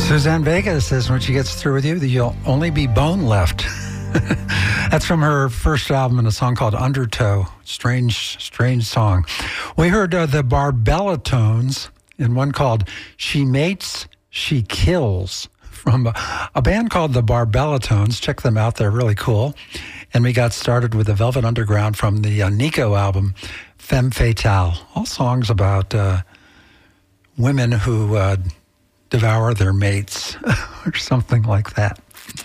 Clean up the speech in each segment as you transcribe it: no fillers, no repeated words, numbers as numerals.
Suzanne Vega says when she gets through with you, that you'll only be bone left. That's from her first album, and a song called Undertow. Strange song. We heard the Barbellatones in one called She Mates, She Kills, from a band called the Barbellatones. Check them out. They're really cool. And we got started with the Velvet Underground from the Nico album, Femme Fatale. All songs about women who devour their mates or something like that.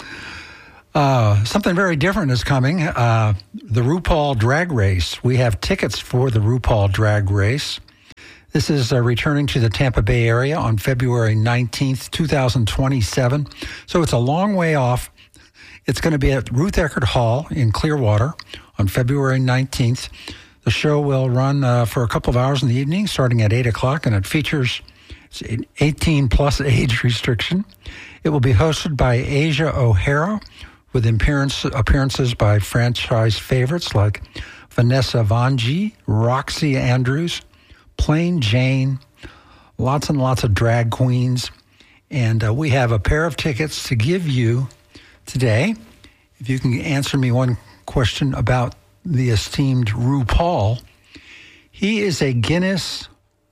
Something very different is coming. The RuPaul Drag Race. We have tickets for the RuPaul Drag Race. This is returning to the Tampa Bay area on February 19th, 2027. So it's a long way off. It's going to be at Ruth Eckerd Hall in Clearwater on February 19th. The show will run for a couple of hours in the evening, starting at 8 o'clock, and it features an 18-plus age restriction. It will be hosted by Asia O'Hara, with appearances by franchise favorites like Vanessa Vanjie, Roxy Andrews, Plain Jane, lots and lots of drag queens. And we have a pair of tickets to give you today. If you can answer me one question about the esteemed RuPaul. He is a Guinness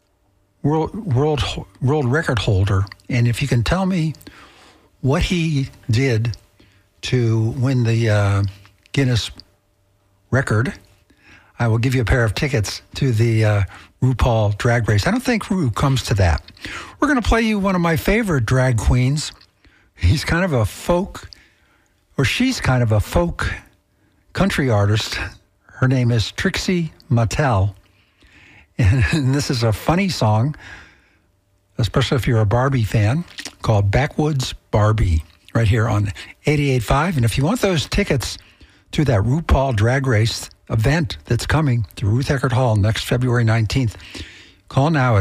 world record holder. And if you can tell me what he did to win the Guinness record, I will give you a pair of tickets to the RuPaul Drag Race. I don't think Ru comes to that. We're going to play you one of my favorite drag queens. He's kind of a folk, or she's kind of a folk country artist. Her name is Trixie Mattel. And this is a funny song, especially if you're a Barbie fan, called Backwoods Barbie, right here on 88.5. And if you want those tickets to that RuPaul Drag Race event that's coming to Ruth Eckerd Hall next February 19th, call now at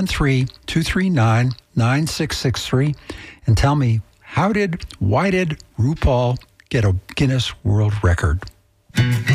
813-239-9663 and tell me, why did RuPaul get a Guinness World Record?